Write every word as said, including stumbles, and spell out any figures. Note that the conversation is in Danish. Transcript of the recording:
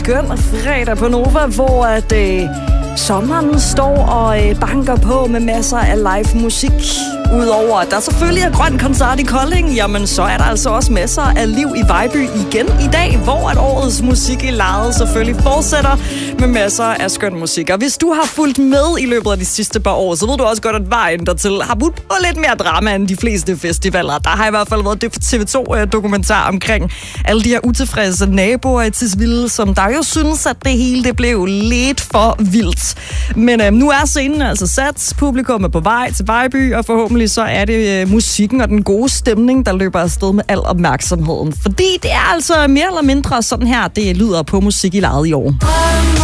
Skøn fredag på Nova, hvor at, øh, sommeren står og øh, banker på med masser af live musik. Udover at der selvfølgelig er grøn koncert i Kolding, jamen så er der altså også masser af liv i Vejby igen i dag, hvor at årets musik i lejet selvfølgelig fortsætter med masser af skøn musik. Og hvis du har fulgt med i løbet af de sidste par år, så ved du også godt, at vejen dertil har budt på lidt mere drama end de fleste festivaler. Der har i hvert fald været T V to-dokumentar omkring alle de her utilfredse naboer i Tisvilde, som der jo synes, at det hele det blev lidt for vildt. Men øh, nu er scenen altså sat, publikum er på vej til Vejby, og forhåbentlig så er det øh, musikken og den gode stemning, der løber afsted med al opmærksomheden. Fordi det er altså mere eller mindre sådan her, det lyder på musik i lejet i år.